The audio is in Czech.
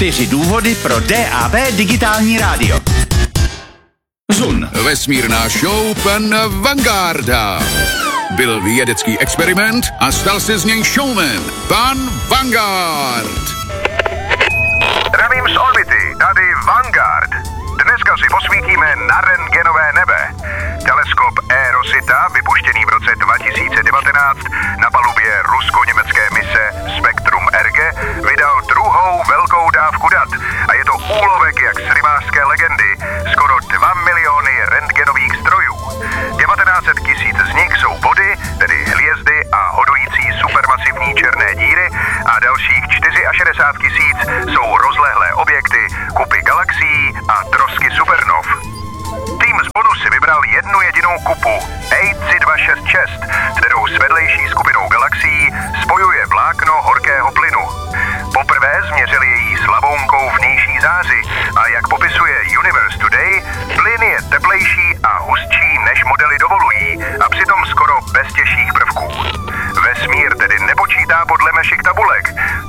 4 důvody pro DAB digitální rádio. Zun. Vesmírná show pana Vangarda. Byl vědecký experiment a stal se z něj showman. Pan Vanguard. Zdravím z orbity, tady Vanguard. Dneska si posvítíme na rentgenové nebe. Teleskop Eosita, vypuštěný v roce 2019 na palubě rusko-německé mise Spektrum RG, vydal druhou velkou dávku dat. A je to úlovek jak z rybářské legendy. Skoro 2 miliony rentgenových strojů. 1900 tisíc z nich jsou body, tedy hvězdy a hodující supermasivní černé díry, a dalších 64 tisíc jsou rozlehlé objekty, kupy galaxií a trosky supernov. Tým z Bonu si vybral jednu jedinou kupu A3266, kterou s vedlejší skupinou galaxií spojuje vlákno horkého plynu. Poprvé změřili její slabonkou vnější záři a jak popisuje Universe Today, plyn je teplejší a hustší než modely dovolují a přitom skoro bez těžších prvků. Vesmír tedy nepočítá podle mešik tabulek,